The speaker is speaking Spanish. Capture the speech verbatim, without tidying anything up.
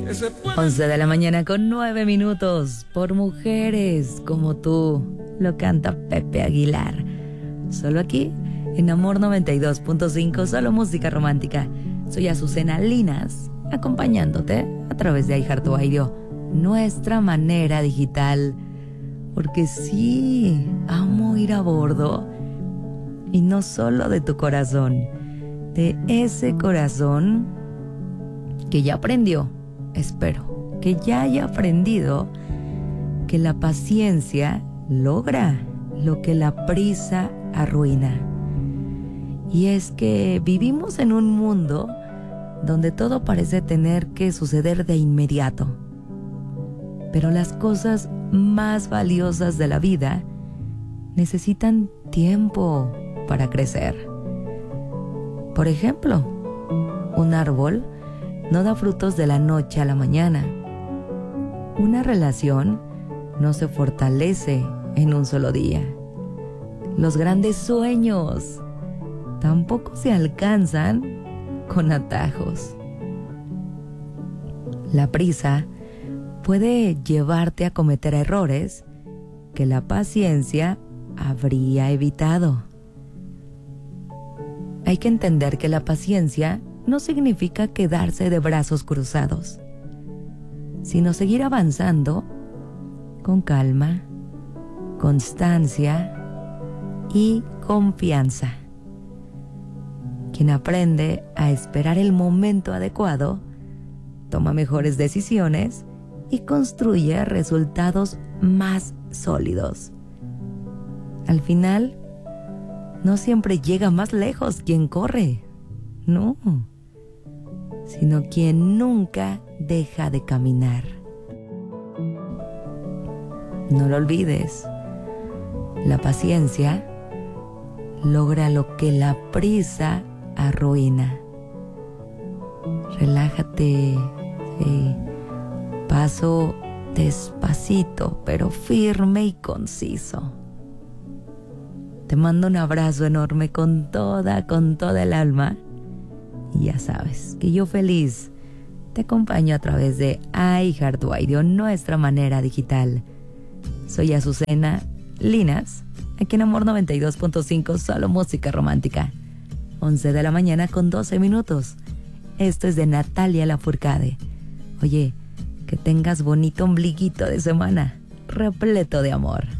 once de la mañana con nueve minutos. Por mujeres como tú, lo canta Pepe Aguilar. Solo aquí, en Amor noventa y dos punto cinco, solo música romántica. Soy Azucena Linas, acompañándote a través de iHeartRadio, nuestra manera digital. Porque sí, amo ir a bordo. Y no solo de tu corazón, de ese corazón que ya aprendió, espero, que ya haya aprendido que la paciencia logra lo que la prisa arruina. Y es que vivimos en un mundo donde todo parece tener que suceder de inmediato. Pero las cosas más valiosas de la vida necesitan tiempo para crecer. Por ejemplo, un árbol no da frutos de la noche a la mañana. Una relación no se fortalece en un solo día. Los grandes sueños tampoco se alcanzan con atajos. La prisa puede llevarte a cometer errores que la paciencia habría evitado. Hay que entender que la paciencia no significa quedarse de brazos cruzados, sino seguir avanzando con calma, constancia y confianza. Quien aprende a esperar el momento adecuado, toma mejores decisiones y construye resultados más sólidos. Al final, no siempre llega más lejos quien corre, no, sino quien nunca deja de caminar. No lo olvides, la paciencia logra lo que la prisa arruina. Relájate, sí. Paso despacito, pero firme y conciso. Te mando un abrazo enorme con toda, con toda el alma. Y ya sabes que yo feliz te acompaño a través de iHeartRadio, nuestra manera digital. Soy Azucena Linas, aquí en Amor noventa y dos punto cinco, solo música romántica. once de la mañana con doce minutos. Esto es de Natalia Lafourcade. Oye, que tengas bonito ombliguito de semana, repleto de amor.